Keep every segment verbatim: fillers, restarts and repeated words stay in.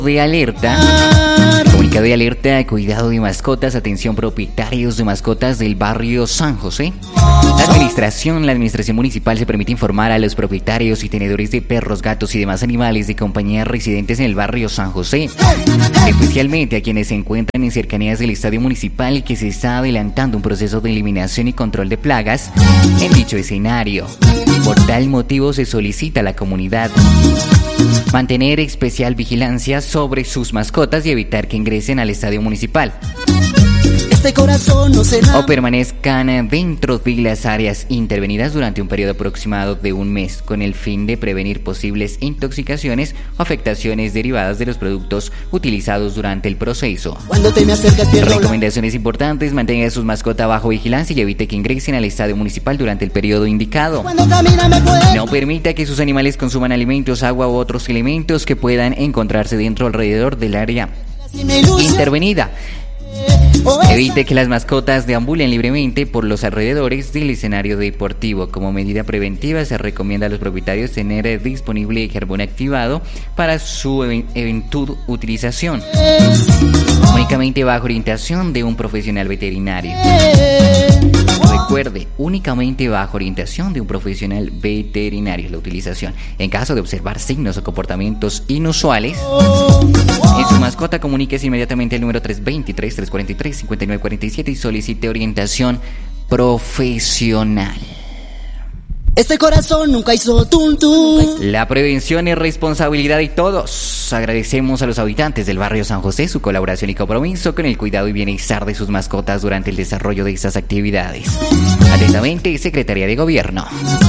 de alerta. Comunicado de alerta, cuidado de mascotas, atención propietarios de mascotas del barrio San José. La administración, la administración municipal se permite informar a los propietarios y tenedores de perros, gatos y demás animales de compañía residentes en el barrio San José, especialmente a quienes se encuentran en cercanías del estadio municipal, que se está adelantando un proceso de eliminación y control de plagas en dicho escenario. Por tal motivo se solicita a la comunidad mantener especial vigilancia sobre sus mascotas y evitar que ingresen al estadio municipal Este corazón no será... o permanezcan dentro de las áreas intervenidas durante un periodo aproximado de un mes, con el fin de prevenir posibles intoxicaciones o afectaciones derivadas de los productos utilizados durante el proceso. Cuando te me acercas pierdo... Recomendaciones importantes: mantenga a sus mascotas bajo vigilancia y evite que ingresen al estadio municipal durante el periodo indicado. Cuando camina me puede... No permita que sus animales consuman alimentos, agua u otros elementos que puedan encontrarse dentro o alrededor del área intervenida. Evite que las mascotas deambulen libremente por los alrededores del escenario deportivo. Como medida preventiva, se recomienda a los propietarios tener disponible carbón activado para su eventual utilización, únicamente bajo orientación de un profesional veterinario. Recuerde, únicamente bajo orientación de un profesional veterinario la utilización. En caso de observar signos o comportamientos inusuales en su mascota, comuníquese inmediatamente al número tres dos tres, tres cuatro tres, cinco nueve cuatro siete y solicite orientación profesional. Este corazón nunca hizo tum tum. La prevención es responsabilidad de todos. Agradecemos a los habitantes del barrio San José su colaboración y compromiso con el cuidado y bienestar de sus mascotas durante el desarrollo de estas actividades. Atentamente, Secretaría de Gobierno.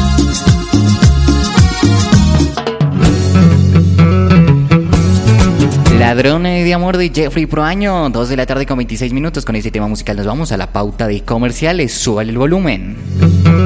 Ladrón de amor de Jeffrey Proaño, dos de la tarde con veintiséis minutos. Con este tema musical nos vamos a la pauta de comerciales. Súbale el volumen.